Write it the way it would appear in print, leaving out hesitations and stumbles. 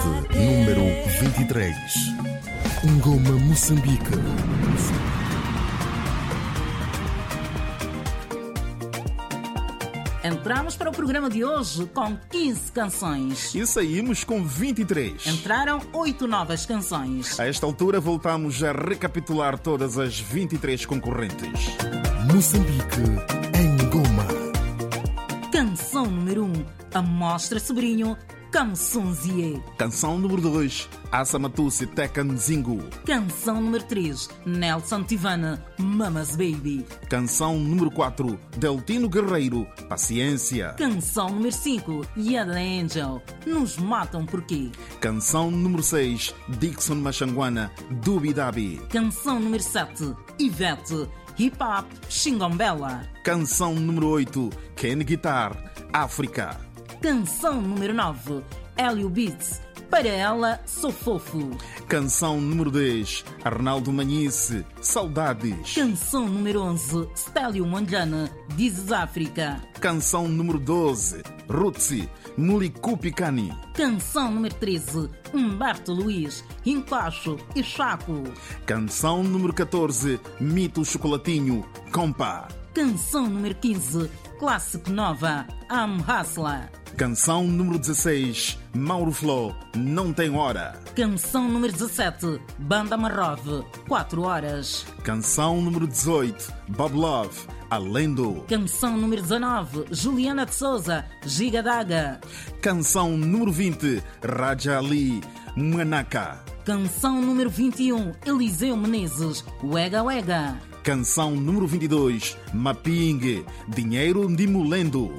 número 23. Ngoma Moçambique. Entramos para o programa de hoje com 15 canções. E saímos com 23. Entraram 8 novas canções. A esta altura voltamos a recapitular todas as 23 concorrentes. Moçambique em Goma. Canção número 1, Amostra Sobrinho, Kamsunzie. Canção número 2, Asa Matusi Tekan Zingu. Canção número 3, Nelson Tivana, Mama's Baby. Canção número 4, Deltino Guerreiro, Paciência. Canção número 5, Yada Angel, Nos Matam Porquê. Canção número 6, Dixon Machanguana, Dubidabi. Canção número 7, Ivete, Hip Hop Xingombela. Canção número 8, Ken Guitar, África. Canção número 9, Hélio Beats, Para Ela Sou Fofo. Canção número 10, Arnaldo Manhice, Saudades. Canção número 11, Stélio Mondlane, Dizes África. Canção número 12, Rutsi, Muliku Picani. Canção número 13, Humberto Luiz, Encaixo e Chaco. Canção número 14, Mito Chocolatinho, Compa. Canção número 15, Clássico Nova, Am Hasla. Canção número 16, Mauro Fló, Não Tem Hora. Canção número 17, Banda Marrove, 4 horas. Canção número 18, Bob Love, Alendo. Canção número 19, Juliana de Souza, Giga Daga. Canção número 20, Raja Ali, Manaka. Canção número 21, Eliseu Menezes, Wega Wega. Canção número 22, Mapingue, Dinheiro de Mulendo.